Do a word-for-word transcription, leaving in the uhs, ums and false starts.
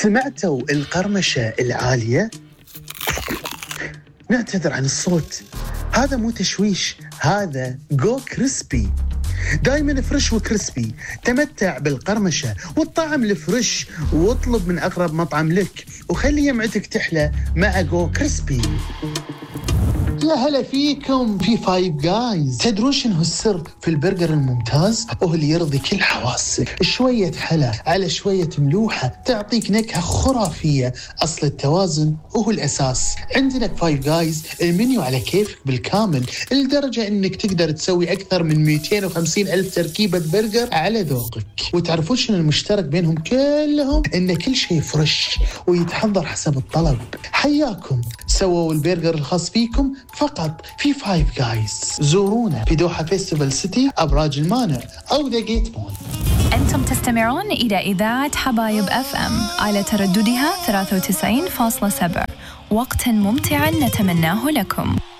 سمعتوا القرمشة العالية؟ نعتذر عن الصوت، هذا مو تشويش، هذا جو كريسبي. دايما فريش وكريسبي، تمتع بالقرمشة والطعم الفريش واطلب من أقرب مطعم لك وخلي يمعتك تحلى مع جو كريسبي. يا هلا فيكم في فايف جايز. تدرون شنو السر في البرجر الممتاز؟ هو اللي يرضي كل حواسك، شوية حلا على شوية ملوحة تعطيك نكهة خرافية. أصل التوازن هو الأساس. عندنا فايف جايز المنيو على كيفك بالكامل، لدرجة إنك تقدر تسوي أكثر من مئتين وخمسين ألف تركيبة برجر على ذوقك. وتعرفون شنو المشترك بينهم كلهم؟ إن كل شيء فريش ويتحضر حسب الطلب. حياكم، سووا البرجر الخاص فيكم فقط في فايف جايز. زورونا في دوحة فيستيفال سيتي، أبراج المانر أو ذا جيت مول. أنتم تستمعون إلى إذاعة حبايب أف أم على ترددها ثلاثة وتسعين فاصلة سبعة. وقتا ممتعا نتمناه لكم.